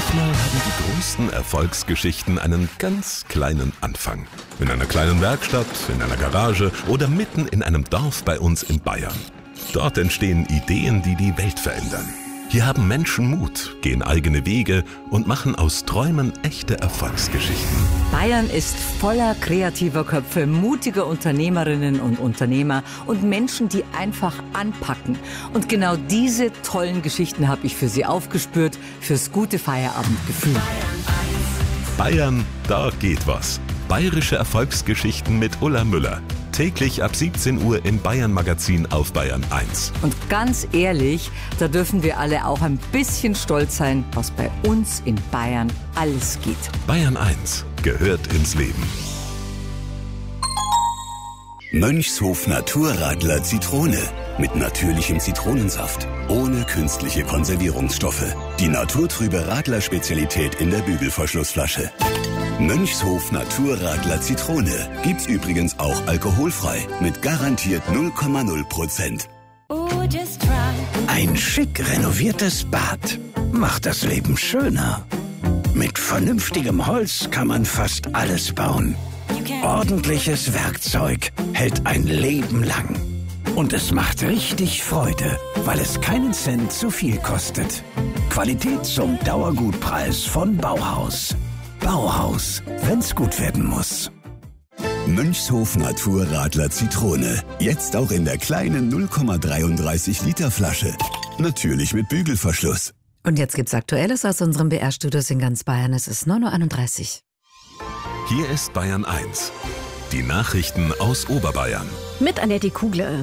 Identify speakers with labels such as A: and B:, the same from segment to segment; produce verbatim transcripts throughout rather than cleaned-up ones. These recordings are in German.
A: Manchmal haben die größten Erfolgsgeschichten einen ganz kleinen Anfang. In einer kleinen Werkstatt, in einer Garage oder mitten in einem Dorf bei uns in Bayern. Dort entstehen Ideen, die die Welt verändern. Hier haben Menschen Mut, gehen eigene Wege und machen aus Träumen echte Erfolgsgeschichten.
B: Bayern ist voller kreativer Köpfe, mutiger Unternehmerinnen und Unternehmer und Menschen, die einfach anpacken. Und genau diese tollen Geschichten habe ich für Sie aufgespürt, fürs gute Feierabendgefühl.
A: Bayern, da geht was. Bayerische Erfolgsgeschichten mit Ulla Müller. Täglich ab siebzehn Uhr im Bayern Magazin auf Bayern eins.
B: Und ganz ehrlich, da dürfen wir alle auch ein bisschen stolz sein, was bei uns in Bayern alles geht.
A: Bayern eins gehört ins Leben.
C: Mönchshof Naturradler Zitrone. Mit natürlichem Zitronensaft. Ohne künstliche Konservierungsstoffe. Die naturtrübe Radler-Spezialität in der Bügelverschlussflasche. Mönchshof Naturradler Zitrone. Gibt's übrigens auch alkoholfrei. Mit garantiert null Komma null Prozent.
D: Ein schick renoviertes Bad macht das Leben schöner. Mit vernünftigem Holz kann man fast alles bauen. Ordentliches Werkzeug hält ein Leben lang. Und es macht richtig Freude, weil es keinen Cent zu viel kostet. Qualität zum Dauergutpreis von Bauhaus. Bauhaus, wenn's gut werden muss.
C: Mönchshof Naturradler Zitrone. Jetzt auch in der kleinen null Komma dreiunddreißig Liter Flasche. Natürlich mit Bügelverschluss.
E: Und jetzt gibt's Aktuelles aus unseren B R-Studios in ganz Bayern. Es ist neun Uhr einunddreißig.
A: Hier ist Bayern eins. Die Nachrichten aus Oberbayern.
F: Mit Annette Kugler.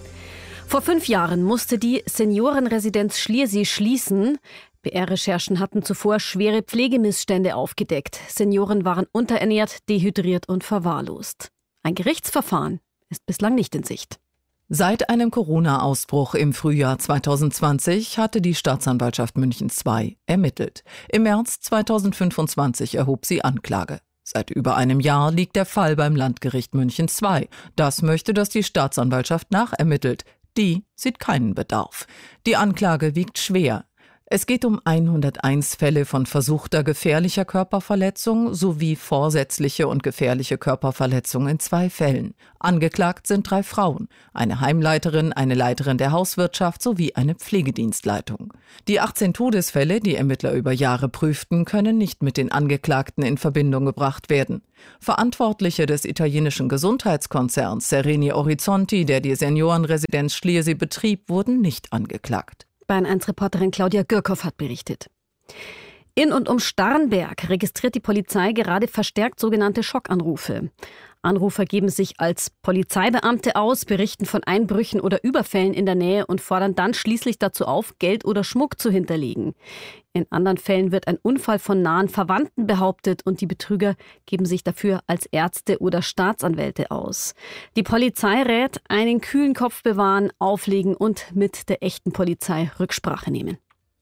F: Vor fünf Jahren musste die Seniorenresidenz Schliersee schließen. B R-Recherchen hatten zuvor schwere Pflegemissstände aufgedeckt. Senioren waren unterernährt, dehydriert und verwahrlost. Ein Gerichtsverfahren ist bislang nicht in Sicht.
G: Seit einem Corona-Ausbruch im Frühjahr zweitausendzwanzig hatte die Staatsanwaltschaft München zwei ermittelt. Im März zweitausendfünfundzwanzig erhob sie Anklage. Seit über einem Jahr liegt der Fall beim Landgericht München zwei. Das möchte, dass die Staatsanwaltschaft nachermittelt. Die sieht keinen Bedarf. Die Anklage wiegt schwer. Es geht um hunderteins Fälle von versuchter gefährlicher Körperverletzung sowie vorsätzliche und gefährliche Körperverletzung in zwei Fällen. Angeklagt sind drei Frauen, eine Heimleiterin, eine Leiterin der Hauswirtschaft sowie eine Pflegedienstleitung. Die achtzehn Todesfälle, die Ermittler über Jahre prüften, können nicht mit den Angeklagten in Verbindung gebracht werden. Verantwortliche des italienischen Gesundheitskonzerns Sereni Orizzonti, der die Seniorenresidenz Schliersee betrieb, wurden nicht angeklagt.
F: Bayern eins Reporterin Claudia Gürkow hat berichtet. In und um Starnberg registriert die Polizei gerade verstärkt sogenannte Schockanrufe. Anrufer geben sich als Polizeibeamte aus, berichten von Einbrüchen oder Überfällen in der Nähe und fordern dann schließlich dazu auf, Geld oder Schmuck zu hinterlegen. In anderen Fällen wird ein Unfall von nahen Verwandten behauptet und die Betrüger geben sich dafür als Ärzte oder Staatsanwälte aus. Die Polizei rät, einen kühlen Kopf bewahren, auflegen und mit der echten Polizei Rücksprache nehmen.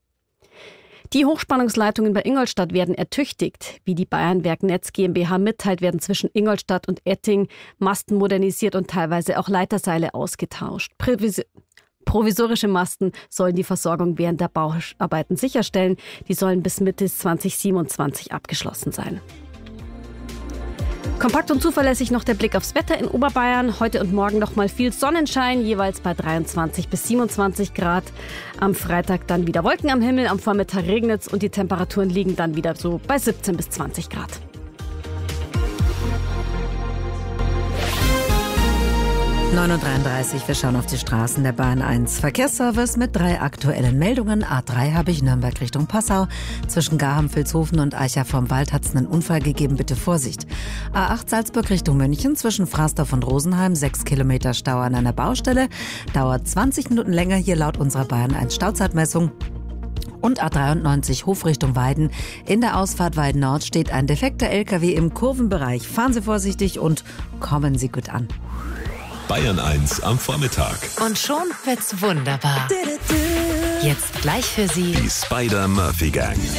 F: Die Hochspannungsleitungen bei Ingolstadt werden ertüchtigt. Wie die Bayernwerk Netz GmbH mitteilt, werden zwischen Ingolstadt und Etting Masten modernisiert und teilweise auch Leiterseile ausgetauscht. Prävis- Provisorische Masten sollen die Versorgung während der Bauarbeiten sicherstellen. Die sollen bis Mitte zweitausendsiebenundzwanzig abgeschlossen sein. Kompakt und zuverlässig noch der Blick aufs Wetter in Oberbayern. Heute und morgen noch mal viel Sonnenschein, jeweils bei dreiundzwanzig bis siebenundzwanzig Grad. Am Freitag dann wieder Wolken am Himmel, am Vormittag regnet es und die Temperaturen liegen dann wieder so bei siebzehn bis zwanzig Grad.
E: neun Uhr dreiunddreißig, wir schauen auf die Straßen der Bahn eins. Verkehrsservice mit drei aktuellen Meldungen. A drei habe ich Nürnberg Richtung Passau. Zwischen Garham, Vilshofen und Eicher vorm Wald hat es einen Unfall gegeben, bitte Vorsicht. A acht Salzburg Richtung München, zwischen Frasdorf und Rosenheim, sechs Kilometer Stau an einer Baustelle. Dauert zwanzig Minuten länger hier laut unserer Bahn eins Stauzeitmessung. Und A dreiundneunzig Hof Richtung Weiden. In der Ausfahrt Weiden Nord steht ein defekter L K W im Kurvenbereich. Fahren Sie vorsichtig und kommen Sie gut an.
A: Bayern eins am Vormittag.
H: Und schon wird's wunderbar. Jetzt gleich für Sie
A: Die Spider-Murphy Gang.